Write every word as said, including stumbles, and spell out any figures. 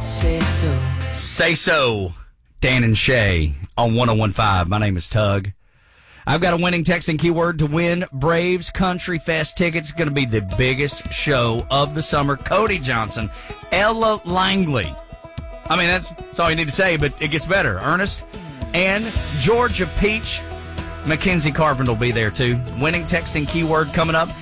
Say so. Say so. Dan and Shay on one oh one point five. My name is Tug. I've got a winning text and keyword to win Braves Country Fest tickets. It's going to be the biggest show of the summer. Cody Johnson, Ella Langley. I mean, that's, that's all you need to say, but it gets better. Ernest and Georgia Peach. Mackenzie Carpenter will be there, too. Winning text and keyword coming up.